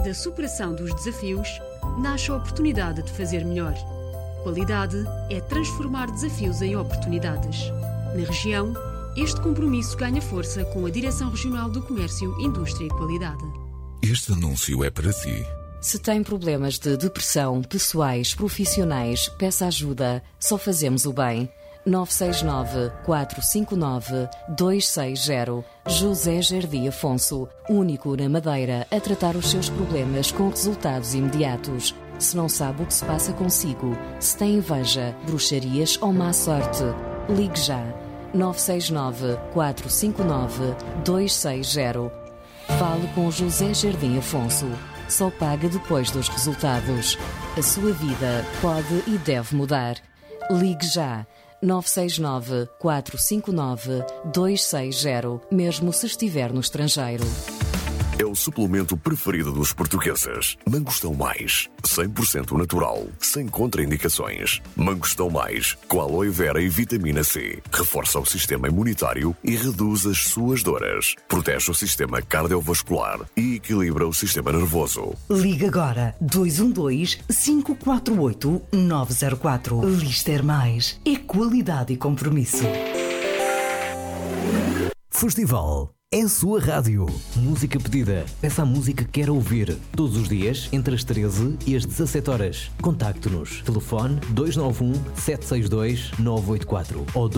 Da superação dos desafios, nasce a oportunidade de fazer melhor. Qualidade é transformar desafios em oportunidades. Na região, este compromisso ganha força com a Direção Regional do Comércio, Indústria e Qualidade. Este anúncio é para si. Se tem problemas de depressão, pessoais, profissionais, peça ajuda. Só fazemos o bem. 969-459-260. José Jardim Afonso, único na Madeira a tratar os seus problemas com resultados imediatos. Se não sabe o que se passa consigo, se tem inveja, bruxarias ou má sorte, ligue já. 969-459-260. Fale com José Jardim Afonso. Só paga depois dos resultados. A sua vida pode e deve mudar. Ligue já. 969-459-260, mesmo se estiver no estrangeiro. É o suplemento preferido dos portugueses. Mangostão Mais, 100% natural, sem contraindicações. Mangostão Mais, com aloe vera e vitamina C. Reforça o sistema imunitário e reduz as suas dores. Protege o sistema cardiovascular e equilibra o sistema nervoso. Liga agora 212-548-904. Lister Mais é qualidade e compromisso. Festival é a sua rádio. Música pedida. Peça a música que quer ouvir. Todos os dias, entre as 13 e as 17 horas. Contacte-nos. Telefone 291-762-984 ou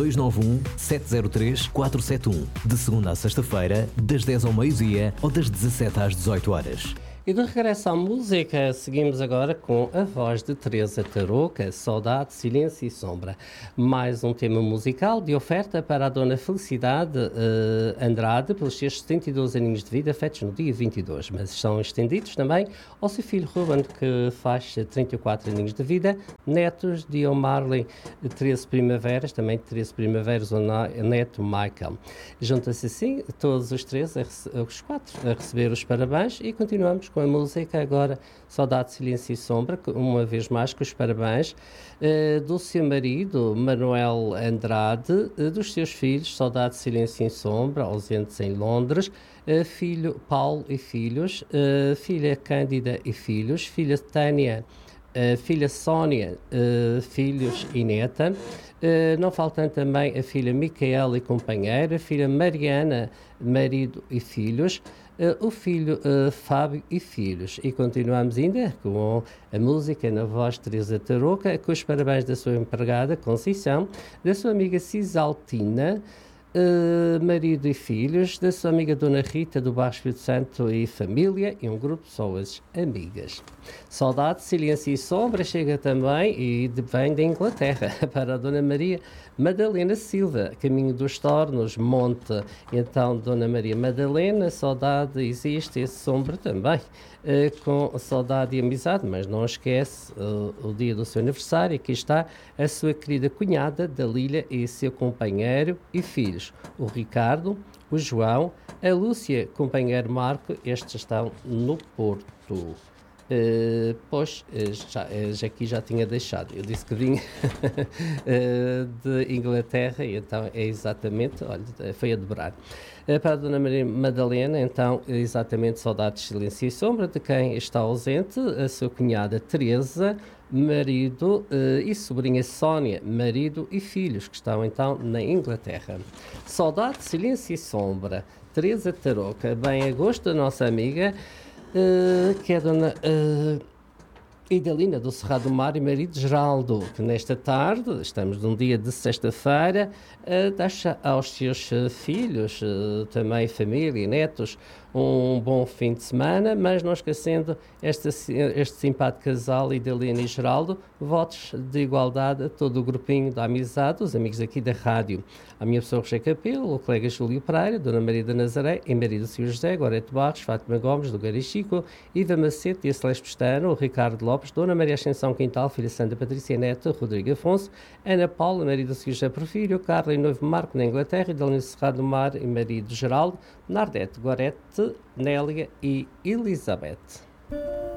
291-703-471. De segunda a sexta-feira, das 10 ao meio-dia ou das 17 às 18 horas. E de regresso à música, seguimos agora com a voz de Teresa Tarouca, Saudade, Silêncio e Sombra. Mais um tema musical de oferta para a Dona Felicidade Andrade, pelos seus 72 aninhos de vida, feitos no dia 22, mas são estendidos também ao seu filho Ruben, que faz 34 aninhos de vida, netos de Marley, 13 primaveras, também 13 primaveras, o neto Michael. Juntam-se assim todos os três, os quatro, a receber os parabéns e continuamos com a música agora, Saudade, Silêncio e Sombra, uma vez mais com os parabéns do seu marido, Manuel Andrade, dos seus filhos, Saudade, Silêncio e Sombra, ausentes em Londres, filho Paulo e filhos, filha Cândida e filhos, filha Tânia, filha Sónia, filhos e neta, não faltando também a filha Micaela e companheira, filha Mariana, marido e filhos, o filho Fábio e filhos. E continuamos ainda com a música na voz de Teresa Tarouca, com os parabéns da sua empregada Conceição, da sua amiga Cisaltina, marido e filhos, da sua amiga Dona Rita do Bairro Espírito Santo e família, e um grupo de pessoas amigas. Saudade, Silêncio e Sombra chega também e vem da Inglaterra para a Dona Maria Madalena Silva, caminho dos Tornos, Monte. Então, Dona Maria Madalena, saudade existe, esse sombra também, com saudade e amizade, mas não esquece o dia do seu aniversário. Aqui está a sua querida cunhada, Dalília, e seu companheiro e filhos, o Ricardo, o João, a Lúcia, companheiro Marco, estes estão no Porto. Pois, aqui já tinha deixado. Eu disse que vinha de Inglaterra e então é exatamente, olha, foi a dobrar. Para a Dona Maria Madalena, então, exatamente Saudades, Silêncio e Sombra, de quem está ausente a sua cunhada Teresa, marido e sobrinha Sónia, marido e filhos, que estão então na Inglaterra. Saudade, Silêncio e Sombra, Teresa Tarouca, bem a gosto da nossa amiga, que é a Dona Idalina do Cerrado do Mar e marido Geraldo, que nesta tarde, estamos num dia de sexta-feira, deixa aos seus filhos, também família e netos, um bom fim de semana, mas não esquecendo este simpático casal, Idalina e Geraldo, votos de igualdade a todo o grupinho da amizade, os amigos aqui da rádio. A minha pessoa, Roger Capelo, o colega Júlio Pereira, Dona Maria da Nazaré, e marido Sr. José, Gorete Barros, Fátima Gomes, do Garichico, Iva Macete e a Celeste Pestano, o Ricardo Lopes, Dona Maria Ascensão Quintal, filha Santa Patrícia Neto, Rodrigo Afonso, Ana Paula, marido Sr. José Porfírio, Carla e noivo Marco na Inglaterra, Idalina Cerrado do Mar e marido Geraldo, Nardete, Gorete, Nélia e Elizabeth.